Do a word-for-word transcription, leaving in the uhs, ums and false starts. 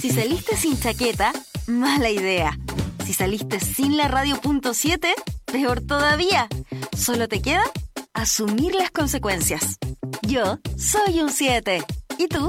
Si saliste sin chaqueta, mala idea. Si saliste sin la radio punto siete, peor todavía. Solo te queda asumir las consecuencias. Yo soy un siete. ¿Y tú?